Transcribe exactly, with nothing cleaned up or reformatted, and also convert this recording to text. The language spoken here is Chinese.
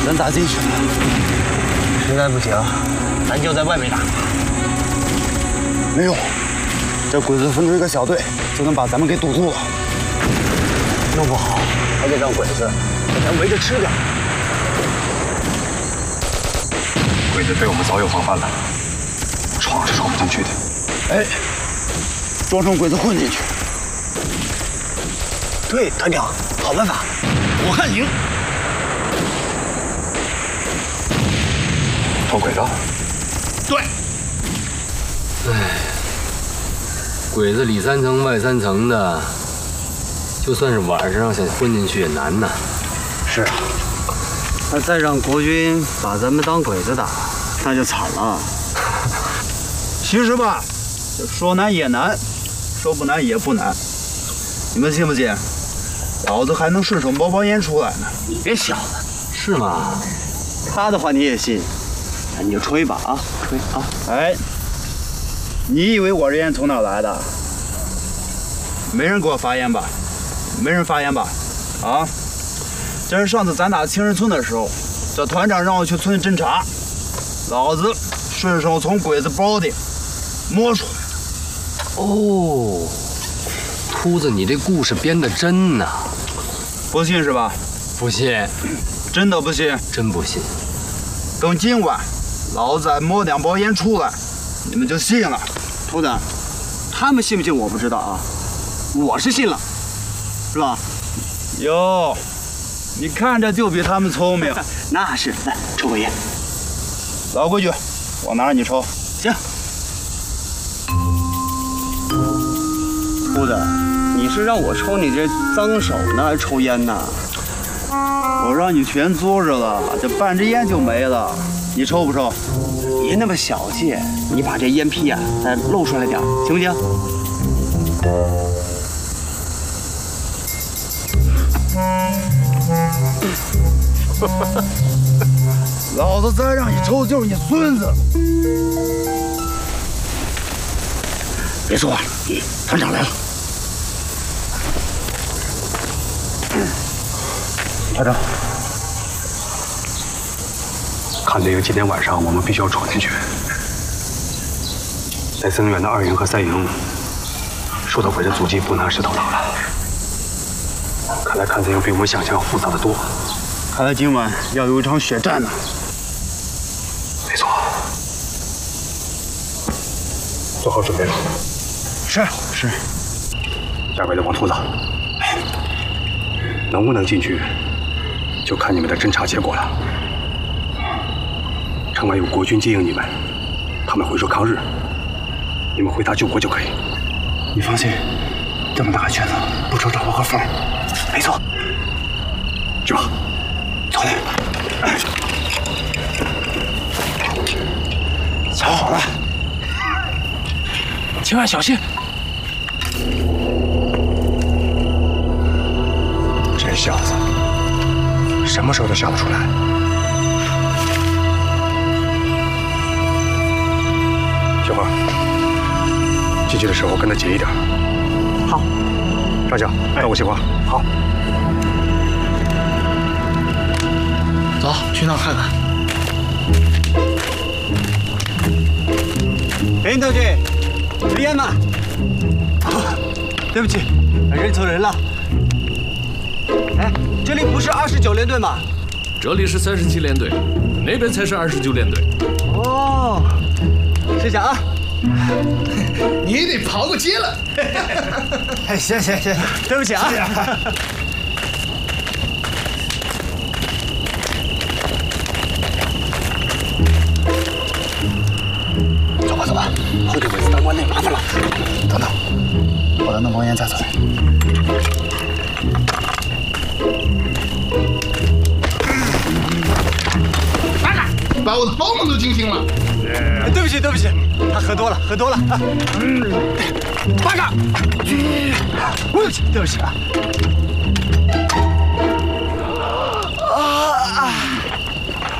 咱咋进去？ 实在不行，咱就在外面打。 没用，这鬼子分出一个小队，就能把咱们给堵住了。 弄不好还得让鬼子把咱围着吃掉。 鬼子对我们早有防范了，闯是闯不进去的。 哎，装成鬼子混进去。 对，团长，好办法，我看行。 装鬼子？ 对。 哎，鬼子里三层外三层的，就算是晚上想混进去也难呐。 是啊，那再让国军把咱们当鬼子打，那就惨了。其实吧，说难也难，说不难也不难。你们信不信？老子还能顺手冒包烟出来呢！ 你这小子是吗？ 他的话你也信？那你就吹吧啊，吹啊！哎，你以为我这烟从哪来的？没人给我发烟吧？没人发烟吧？啊！这是上次咱打青人村的时候，这团长让我去村里侦查，老子顺手从鬼子包里摸出来的。 哦，秃子，你这故事编得真呐！ 不信是吧？ 不信， 真的不信？ 真不信。 等今晚老子再摸两包烟出来，你们就信了。秃子，他们信不信我不知道啊，我是信了，是吧？哟，你看着就比他们聪明。 那是，来抽根烟。 老规矩，我拿着你抽。 行。秃子，你是让我抽你这脏手呢，还是抽烟呢？ 我让你全嘬着了，这半支烟就没了，你抽不抽？ 别那么小气，你把这烟屁啊再露出来点，行不行？ 老子再让你抽就是你孙子！ 别说话，团长来了。 团长，看这个今天晚上我们必须要闯进去。在增援的二营和三营受到鬼子阻击，不拿石头打了。看来看这营比我们想象要复杂的多。 看来今晚要有一场血战呢。 没错。做好准备了。 是是。 下边的王秃子，能不能进去，就看你们的侦查结果了。城外有国军接应你们，他们会说抗日，你们回答救国就可以。 你放心，这么大个圈子，不愁找不个缝。 没错。 去吧。 走。瞧好了， 千万小心。 这小子什么时候都想得出来。小花，进去的时候跟他紧一点。 好。 上校，带我杏花。好。 走，去那看看。 林同志，有烟吗？啊，对不起，认错人了。哎，这里不是二十九联队吗？ 这里是三十七联队，那边才是二十九联队。 哦，谢谢啊。 你也得跑过街了。 哎，行行行，对不起啊。 走吧走吧，会给鬼子当官那麻烦了。等等，我再弄包烟再走。 八嘎，把我的包梦都惊醒了。 对不起对不起，他喝多了喝多了。嗯，八嘎，对不起对不起啊。